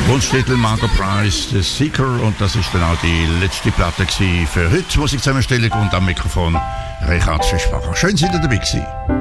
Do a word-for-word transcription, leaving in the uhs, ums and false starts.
Wunschtitel Margot Price, The Seeker, und das ist dann auch die letzte Platte für heute. Musikzusammenstellung und am Mikrofon Richard Fischbacher. Schön, dass ihr dabei gewesen.